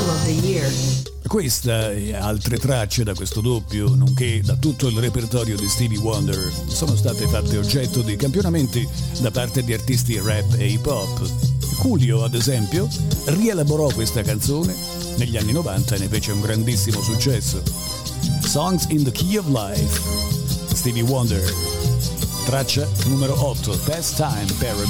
of the Year. Questa e altre tracce da questo doppio, nonché da tutto il repertorio di Stevie Wonder, sono state fatte oggetto di campionamenti da parte di artisti rap e hip hop. Coolio, ad esempio, rielaborò questa canzone negli anni 90 e ne fece un grandissimo successo. Songs in the Key of Life, Stevie Wonder, traccia numero 8, Pastime Paradise.